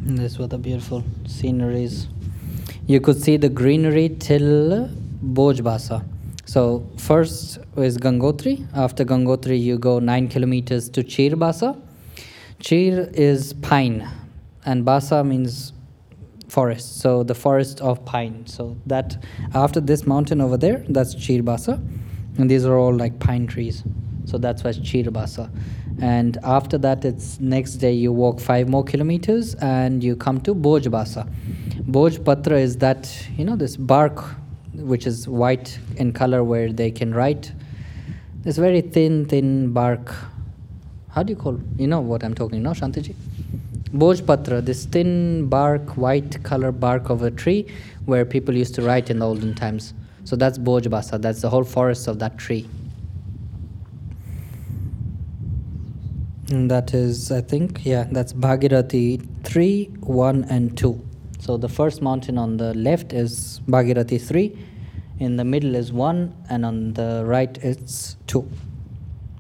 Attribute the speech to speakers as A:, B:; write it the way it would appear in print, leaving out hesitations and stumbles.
A: This was the beautiful sceneries. You could see the greenery till Bojbasa. So first is Gangotri. After Gangotri, you go 9 kilometers to Chirbasa. Chir is pine, and Basa means forest. So the forest of pine. So that after this mountain over there, that's Chirbasa, and these are all like pine trees. So that's why it's Chirbasa. And after that, it's next day you walk 5 more kilometers and you come to Bojbasa. Bojpatra is that, this bark which is white in color where they can write. This very thin bark. How do you call? You know what I'm talking, no, Shantiji? Bojpatra, this thin bark, white color bark of a tree where people used to write in the olden times. So that's Bojbasa. That's the whole forest of that tree. And that is, I think, that's Bhagirathi 3, 1, and 2. So the first mountain on the left is Bhagirathi 3, in the middle is 1, and on the right it's 2.